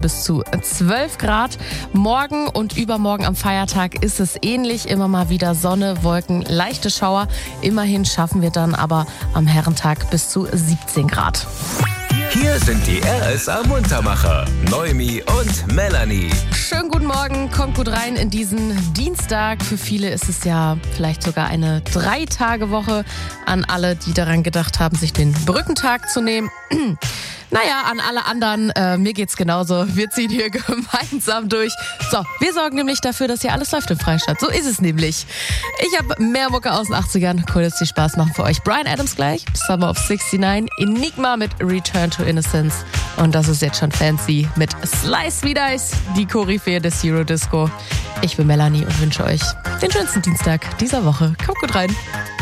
bis zu 12 Grad. Morgen und übermorgen am Feiertag ist es ähnlich. Immer mal wieder Sonne, Wolken, leichte Schauer. Immerhin schaffen wir dann aber am Herrentag bis zu 17 Grad. Hier sind die RSA Muntermacher, Noemi und Melanie. Schönen guten Morgen, kommt gut rein in diesen Dienstag. Für viele ist es ja vielleicht sogar eine 3-Tage-Woche. An alle, die daran gedacht haben, sich den Brückentag zu nehmen. Naja, an alle anderen, mir geht's genauso. Wir ziehen hier gemeinsam durch. So, wir sorgen nämlich dafür, dass hier alles läuft im Freistaat. So ist es nämlich. Ich habe mehr Mucke aus den 80ern. Cool, dass die Spaß machen für euch. Bryan Adams gleich, Summer of 69, Enigma mit Return to Innocence. Und das ist jetzt schon fancy mit Slice wie Dice, die Koryphäe des Eurodisco. Ich bin Melanie und wünsche euch den schönsten Dienstag dieser Woche. Kommt gut rein.